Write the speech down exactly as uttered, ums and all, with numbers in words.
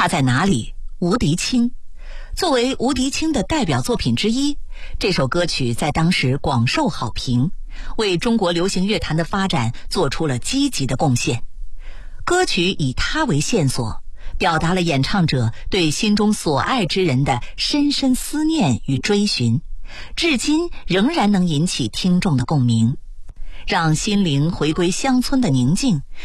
他在哪里？吴迪清。作为吴迪清的代表作品之一，这首歌曲在当时广受好评，为中国流行乐坛的发展做出了积极的贡献。歌曲以他为线索，表达了演唱者对心中所爱之人的深深思念与追寻，至今仍然能引起听众的共鸣，让心灵回归乡村的宁静，